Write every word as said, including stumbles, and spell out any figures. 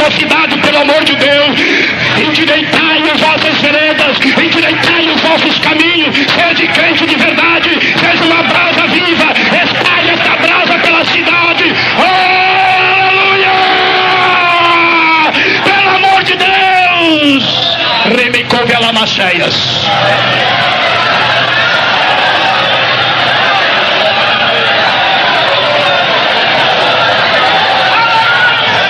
mocidade, pelo amor de Deus, endireitai as vossas veredas, endireitai os vossos caminhos, sede crente de verdade, seja uma brasa viva, espalhe esta brasa pela cidade. Oh, aleluia! Pelo amor de Deus! Remicou Velamaceias.